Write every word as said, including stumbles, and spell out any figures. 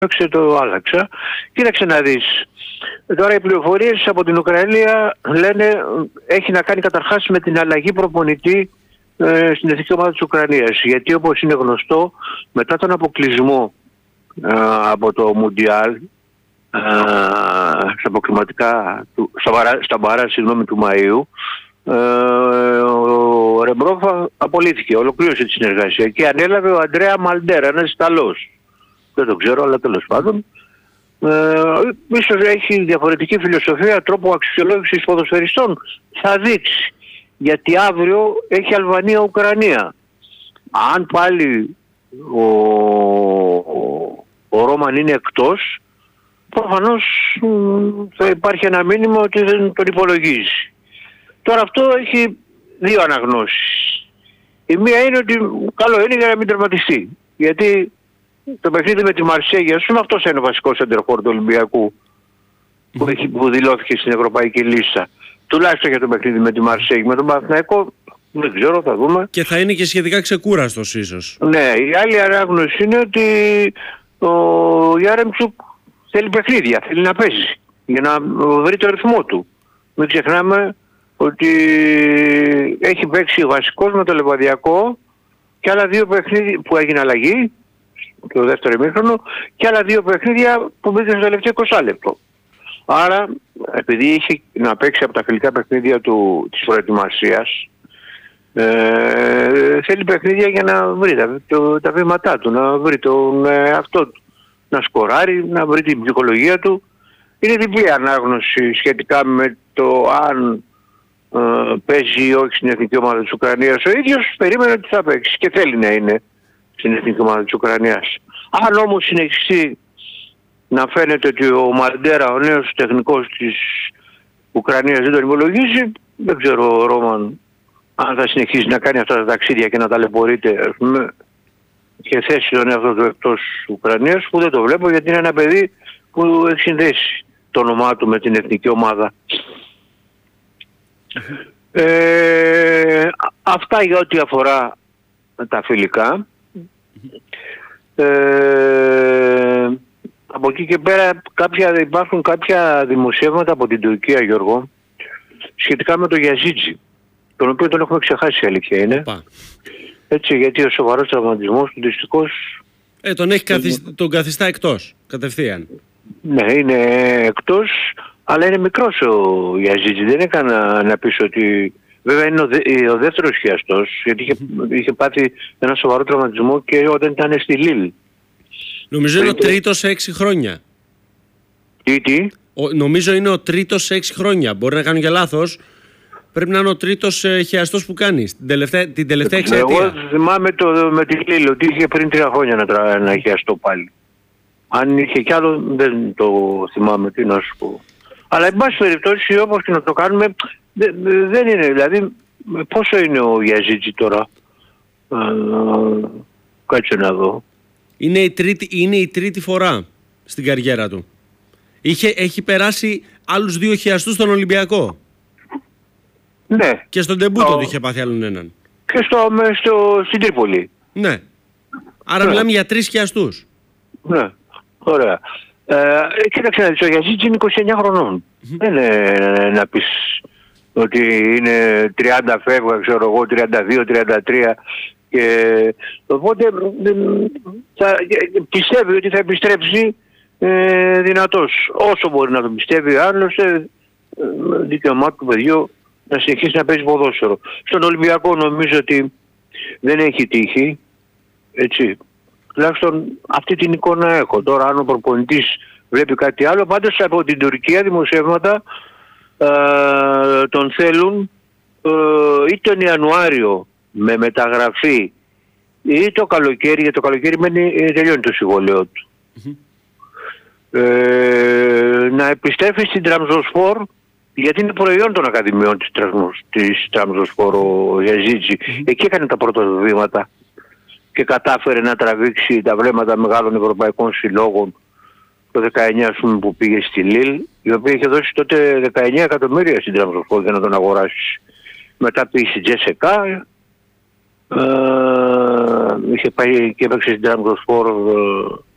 άλλαξε, το άλλαξα. Κοίταξε να δεις. Τώρα οι πληροφορίες από την Ουκρανία λένε έχει να κάνει καταρχάς με την αλλαγή προπονητή ε, στην εθνική ομάδα της Ουκρανίας. Γιατί όπως είναι γνωστό, μετά τον αποκλεισμό ε, από το Μουντιάλ, ε, στα αποκριματικά, στα, παρά, στα παρά, συγγνώμη, του Μαΐου, ε, ο Ρεμπρόφ απολύθηκε, ολοκλήρωσε τη συνεργασία και ανέλαβε ο Αντρέα Μαλντέρα, ένας Ιταλός. Δεν το ξέρω, αλλά τέλος πάντων. Ε, ίσως έχει διαφορετική φιλοσοφία, τρόπο αξιολόγησης ποδοσφαιριστών. Θα δείξει. Γιατί αύριο έχει Αλβανία-Ουκρανία. Αν πάλι ο, ο, ο Ρόμαν είναι εκτός, προφανώς θα υπάρχει ένα μήνυμα ότι δεν τον υπολογίζει. Τώρα αυτό έχει δύο αναγνώσεις. Η μία είναι ότι καλό είναι για να μην τερματιστεί. Γιατί το παιχνίδι με τη Μαρσέγια, ας πούμε, αυτός είναι ο βασικός σεντερφόρ του Ολυμπιακού που, έχει, που δηλώθηκε στην ευρωπαϊκή λίστα. Τουλάχιστον για το παιχνίδι με τη Μαρσέγια. Με τον Παναθηναϊκό δεν ξέρω, θα δούμε. Και θα είναι και σχετικά ξεκούραστος ίσως. Ναι, η άλλη ανάγνωση είναι ότι ο Γιάρεμτσουκ θέλει παιχνίδια, θέλει να παίζει για να βρει το ρυθμό του. Μην ξεχνάμε ότι έχει παίξει βασικός με το Λεβαδιακό και άλλα δύο παιχνίδια που έγινε αλλαγή το δεύτερο ημίχρονο και άλλα δύο παιχνίδια που μπήκε στο τελευταίο είκοσι λεπτό. Άρα, επειδή είχε να παίξει από τα φιλικά παιχνίδια του, της προετοιμασίας, ε, θέλει παιχνίδια για να βρει τα, το, τα βήματά του, να βρει τον εαυτό του, να σκοράρει, να βρει την ψυχολογία του. Είναι διπλή ανάγνωση σχετικά με το αν ε, παίζει ή όχι στην εθνική ομάδα της Ουκρανίας. Ο ίδιος περίμενε ότι θα παίξει και θέλει να είναι στην εθνική ομάδα της Ουκρανίας. Αν όμως συνεχίσει να φαίνεται ότι ο Μαλντέρα, ο νέος τεχνικός της Ουκρανίας, δεν τον υπολογίζει, δεν ξέρω ο Ρόμαν αν θα συνεχίσει να κάνει αυτά τα ταξίδια και να ταλαιπωρείται, ας πούμε, και θέσει τον εαυτό του εκτός Ουκρανίας, που δεν το βλέπω γιατί είναι ένα παιδί που έχει συνδέσει το όνομά του με την εθνική ομάδα. Ε, αυτά για ό,τι αφορά τα φιλικά. Ε, από εκεί και πέρα κάποια, υπάρχουν κάποια δημοσιεύματα από την Τουρκία, Γιώργο, σχετικά με τον Γιαζίτζι, τον οποίο τον έχουμε ξεχάσει, η αλήθεια είναι. Οπα. Έτσι, γιατί ο σοβαρός τραυματισμός του δυστυχώς... Ε, τον, έχει καθισ... τον καθιστά εκτός, κατευθείαν. Ναι, είναι εκτός, αλλά είναι μικρός ο Γιαζίτζι. Δεν έκανα να πεις ότι... Βέβαια είναι ο, δε... ο δεύτερος χιαστός, γιατί είχε... είχε πάθει ένα σοβαρό τραυματισμό και όταν ήταν στη Λίλ. Νομίζω είναι ο τρίτος σε έξι χρόνια. Τι, τι? Ο, νομίζω είναι ο τρίτος σε έξι χρόνια. Μπορεί να κάνω και λάθος. Πρέπει να είναι ο τρίτος ε, χιαστός που κάνει την τελευταία, την τελευταία εξαετία. Εγώ θυμάμαι το, με τη Λίλ ότι είχε πριν τρία χρόνια να, τρα, να χιαστώ πάλι. Αν είχε κι άλλο δεν το θυμάμαι, τι να σου πω. Αλλά εν πάση περιπτώσει, όπως και να το κάνουμε, δε, δε, δεν είναι. Δηλαδή πόσο είναι ο Γιαζίτζι τώρα? Α, κάτσε να δω. Είναι η, τρίτη, είναι η τρίτη φορά στην καριέρα του. Είχε, έχει περάσει άλλους δύο χιαστούς στον Ολυμπιακό. Ναι. Και στον ντεμπούτο του είχε πάθει άλλον έναν. Και στο, στο, στην Τρίπολη. Ναι. Άρα ναι. Μιλάμε για τρεις χιαστούς. Ναι. Ωραία. Ε, κοίταξε να δεις, ο Γιαζίτζι είναι είκοσι εννιά χρονών. Mm-hmm. Δεν είναι να πεις ότι είναι τριάντα φεύγα, ξέρω εγώ, τριάντα δύο τριάντα τρία. Και οπότε θα, πιστεύει ότι θα επιστρέψει ε, δυνατός. Όσο μπορεί να το πιστεύει, άλλωστε δικαιωμά του παιδιού να συνεχίσει να παίζει ποδόσφαιρο. Στον Ολυμπιακό νομίζω ότι δεν έχει τύχει, έτσι. Τουλάχιστον αυτή την εικόνα έχω. Τώρα αν ο προπονητής βλέπει κάτι άλλο, πάντως από την Τουρκία δημοσιεύματα ε, τον θέλουν ε, ή τον Ιανουάριο με μεταγραφή ή το καλοκαίρι, για το καλοκαίρι μένει, τελειώνει το συμβόλαιο του. Mm-hmm. Ε, να επιστρέφει στην Τραμζοσπορ, γιατί είναι προϊόν των ακαδημιών της, της Τραμζοσπορ ο Γιαζίτζι. Mm-hmm. Εκεί έκανε τα πρώτα βήματα και κατάφερε να τραβήξει τα βλέμματα μεγάλων ευρωπαϊκών συλλόγων το δεκαεννιά πούμε, που πήγε στη Λίλ, η οποία είχε δώσει τότε δεκαεννιά εκατομμύρια στην Τραμζοσπορ για να τον αγοράσει. Μετά πήγε στη Τζέσεκα, Uh, είχε πάει και έπαιξε στην Τραμζοσπορ uh,